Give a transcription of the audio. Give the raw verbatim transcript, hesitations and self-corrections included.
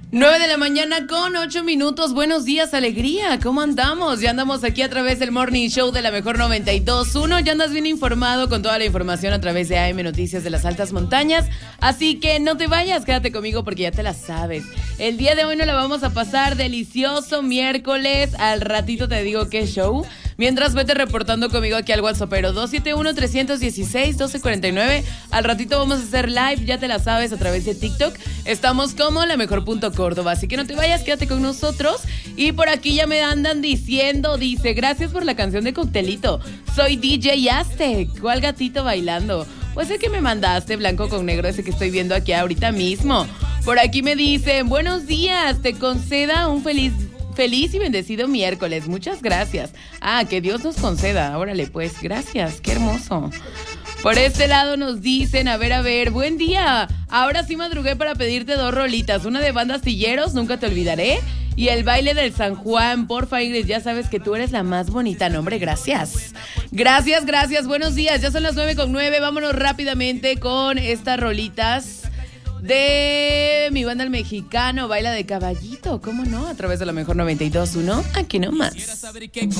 nueve de la mañana con ocho minutos. Buenos días, alegría. ¿Cómo andamos? Ya andamos aquí a través del Morning Show de la Mejor noventa y dos punto uno. Ya andas bien informado con toda la información a través de A M Noticias de las Altas Montañas. Así que no te vayas, quédate conmigo porque ya te la sabes. El día de hoy nos la vamos a pasar delicioso miércoles. Al ratito te digo qué show. Mientras vete reportando conmigo aquí al WhatsApp, pero dos siete uno, tres uno seis, uno dos cuatro nueve. Al ratito vamos a hacer live, ya te la sabes, a través de TikTok. Estamos como La Mejor punto Córdoba, así que no te vayas, quédate con nosotros. Y por aquí ya me andan diciendo, dice, gracias por la canción de Coctelito. Soy D J Aztec. ¿Cuál gatito bailando? Pues el que me mandaste, blanco con negro, ese que estoy viendo aquí ahorita mismo. Por aquí me dicen, buenos días, te conceda un feliz... Feliz y bendecido miércoles, muchas gracias. Ah, que Dios nos conceda, órale pues, gracias, qué hermoso. Por este lado nos dicen, a ver, a ver, buen día. Ahora sí madrugué para pedirte dos rolitas, una de Banda Astilleros, Nunca Te Olvidaré, y el baile del San Juan. Porfa, Ingrid, ya sabes que tú eres la más bonita, no, hombre, gracias. Gracias, gracias, buenos días, ya son las nueve con nueve, vámonos rápidamente con estas rolitas de mi banda El Mexicano, Baila de Caballito, ¿cómo no? A través de La Mejor noventa y dos punto uno, aquí nomás.